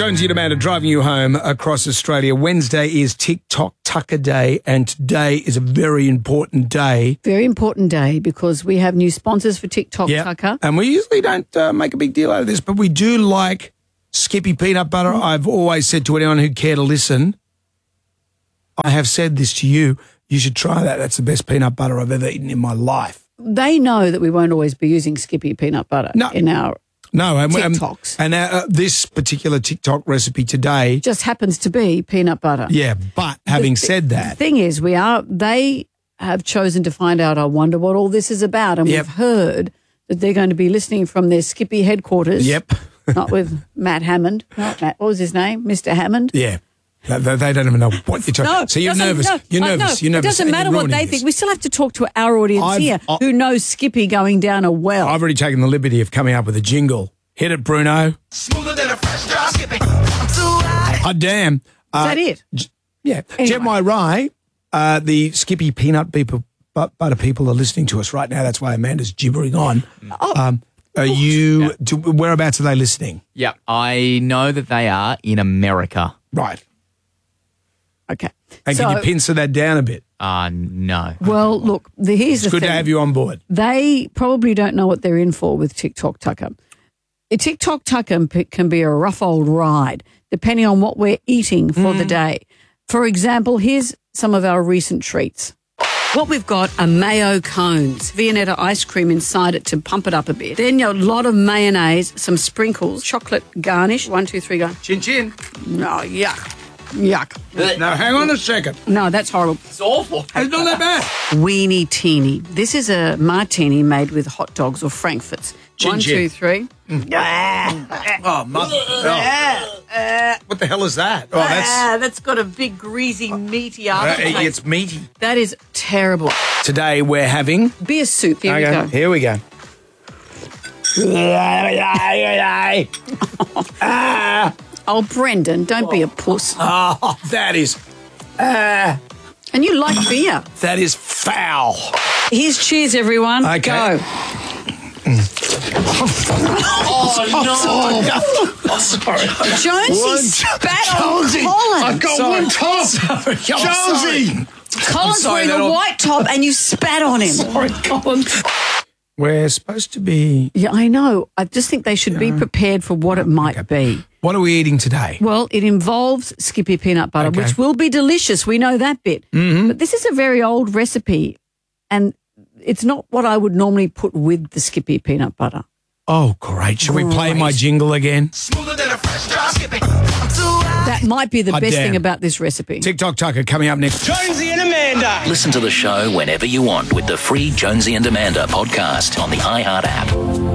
Jonesy and Amanda driving you home across Australia. Wednesday is TikTok Tucker Day, and today is a very important day. Very important day because we have new sponsors for TikTok Tucker. And we usually don't make a big deal out of this, but we do like Skippy peanut butter. I've always said to anyone who'd care to listen, I have said this to you, you should try that. That's the best peanut butter I've ever eaten in my life. They know that we won't always be using Skippy peanut butter in our TikToks. And this particular TikTok recipe today just happens to be peanut butter. Yeah, but having said that, the thing is, they have chosen to find out, I wonder what all this is about, and we've heard that they're going to be listening from their Skippy headquarters. Yep. Not with Matt Hammond. Not Matt. What was his name? Mr. Hammond? Yeah. They don't even know what you're talking about. So you're nervous. You're nervous. You're nervous. It doesn't matter what they think. We still have to talk to our audience here who knows Skippy going down a well. I've already taken the liberty of coming up with a jingle. Hit it, Bruno. Smoother than a fresh drop Skippy. I'm so high. Oh, damn. Is that it? Yeah. Anyway. Jet My Rye, the Skippy peanut butter people are listening to us right now. That's why Amanda's gibbering on. Whereabouts are they listening? Yeah, I know that they are in America. Right. Okay. And can you pincer that down a bit? No. Well, look, here's the thing. It's good to have you on board. They probably don't know what they're in for with TikTok Tucker. A TikTok Tucker can be a rough old ride, depending on what we're eating for the day. For example, here's some of our recent treats. What we've got are mayo cones, Viennetta ice cream inside it to pump it up a bit. Then a lot of mayonnaise, some sprinkles, chocolate garnish. 1, 2, 3, go. Chin chin. No, yuck. Yuck. Now, hang on a second. No, that's horrible. It's awful. It's not that bad. Weenie teeny. This is a martini made with hot dogs or frankfurts. Chin 1, chin. 2, 3. Oh, mother. What the hell is that? Oh, That's got a big, greasy, meaty aftertaste. it's meaty. That is terrible. Today we're having Beer soup. Here we go. Here we go. Oh, Brendan, don't be a puss. Oh, that is And you like beer. that is foul. Here's cheers, everyone. Okay. Go. Sorry. Jonesy spat on Colin. got one top. Jonesy. Colin's wearing a white top and you spat on him. Sorry, Colin. We're supposed to be... Yeah, I know. I just think they should be prepared for what it might be. What are we eating today? Well, it involves Skippy peanut butter, Okay. which will be delicious. We know that bit. Mm-hmm. But this is a very old recipe, and it's not what I would normally put with the Skippy peanut butter. Oh, great. Shall we play my jingle again? Smoother than a fresh drop Skippy. I'm so high. That might be the best damn. thing about this recipe. TikTok Tucker coming up next. Jonesy and Amanda. Listen to the show whenever you want with the free Jonesy and Amanda podcast on the iHeart app.